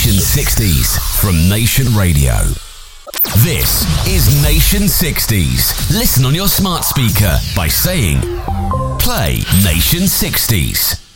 Nation 60s from Nation Radio. This is Nation 60s. Listen on your smart speaker by saying, play Nation 60s.